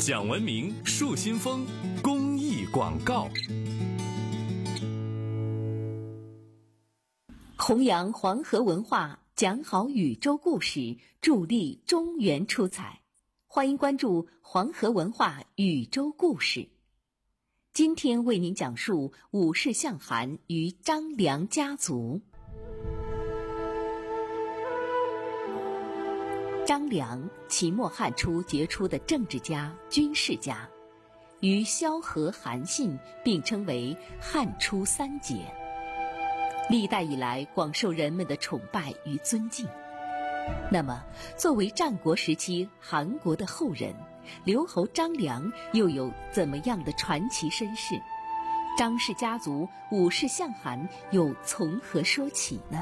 享文明树新风公益广告。 弘扬黄河文化，讲好宇宙故事，助力中原出彩。欢迎关注黄河文化宇宙故事。今天为您讲述武士向寒与张良家族。张良，秦末汉初杰出的政治家、军事家，与萧何、韩信并称为汉初三杰，历代以来广受人们的宠拜与尊敬。那么，作为战国时期韩国的后人，刘侯张良又有怎么样的传奇身世？张氏家族武士向寒又从何说起呢？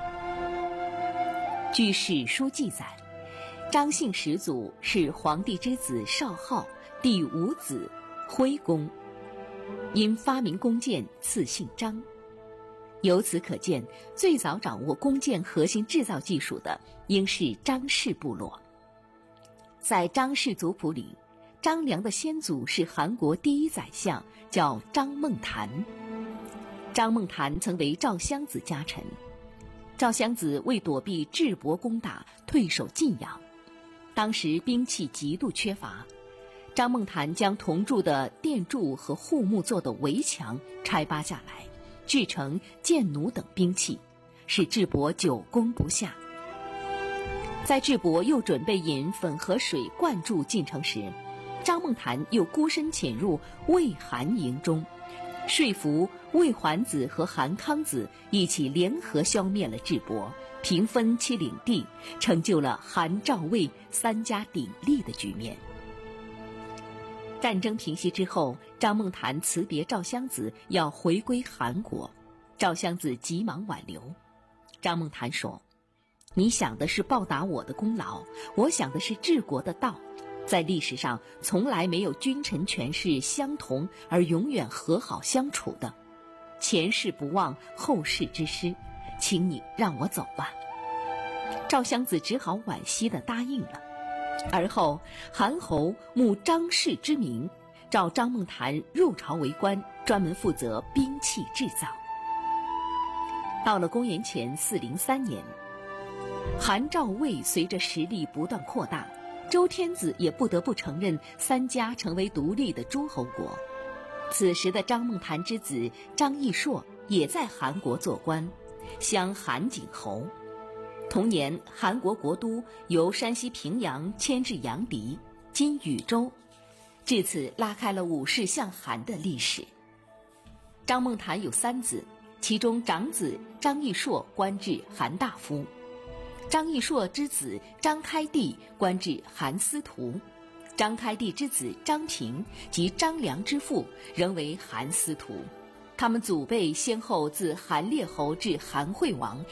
据史书记载，张姓始祖是皇帝之子少昊第五子徽公，因发明弓箭赐姓张。由此可见，最早掌握弓箭核心制造技术的应是张氏部落。在张氏族谱里，张良的先祖是韩国第一宰相，叫张孟谈。张孟谈曾为赵襄子家臣，赵襄子为躲避智伯攻打，退守晋阳。当时兵器极度缺乏，张孟谈将铜铸的殿柱和护木做的围墙拆扒下来，制成箭弩等兵器，使智伯久攻不下。在智伯又准备引汾河水灌注晋城时，张孟谈又孤身潜入魏韩营中，说服魏桓子和韩康子一起联合消灭了智伯，平分其领地，成就了韩赵魏三家鼎立的局面。战争平息之后，张孟谈辞别赵襄子，要回归韩国。赵襄子急忙挽留。张孟谈说：“你想的是报答我的功劳，我想的是治国的道。在历史上，从来没有君臣权势相同而永远和好相处的。前事不忘，后事之师，请你让我走吧。”赵襄子只好惋惜地答应了。而后，韩侯慕张氏之名，召张孟谈入朝为官，专门负责兵器制造。到了公元前403年，韩赵魏随着实力不断扩大，周天子也不得不承认三家成为独立的诸侯国。此时的张孟谈之子张义硕也在韩国做官，襄韩景侯。同年，韩国国都由山西平阳迁至阳翟（今禹州），至此拉开了武士向寒的历史。张孟谈有三子，其中长子张义硕官至韩大夫，张义硕之子张开地官至韩司徒，张开地之子张平及张良之父仍为韩司徒。他们祖辈先后自韩烈侯至韩惠王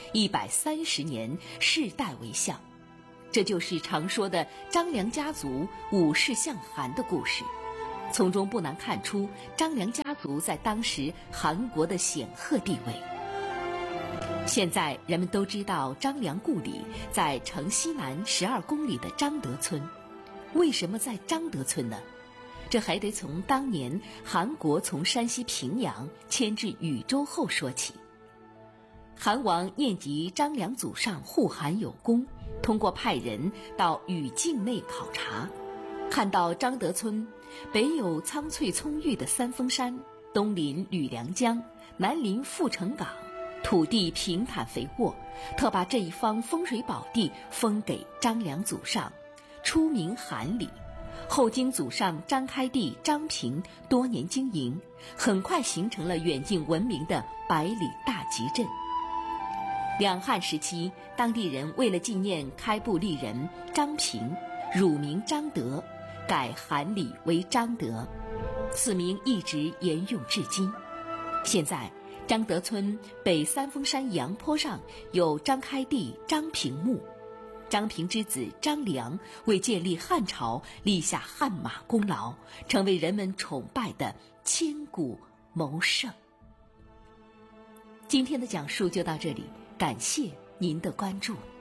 130年，世代为相。这就是常说的张良家族武士向寒的故事。从中不难看出张良家族在当时韩国的显赫地位。现在人们都知道张良故里在城西南12公里的张德村。为什么在张德村呢？这还得从当年韩国从山西平阳迁至禹州后说起。韩王念及张良祖上护韩有功，通过派人到禹境内考察，看到张德村北有苍翠葱郁的三峰山，东临吕梁江，南临阜成港，土地平坦肥沃，特把这一方风水宝地封给张良祖上，初名韩里。后经祖上张开地、张平多年经营，很快形成了远近闻名的百里大集镇。两汉时期，当地人为了纪念开埠立人张平，乳名张德，改韩里为张德，此名一直沿用至今。现在张德村北三峰山阳坡上有张开地、张平墓。张平之子张良为建立汉朝立下汗马功劳，成为人们崇拜的千古谋圣。今天的讲述就到这里，感谢您的关注。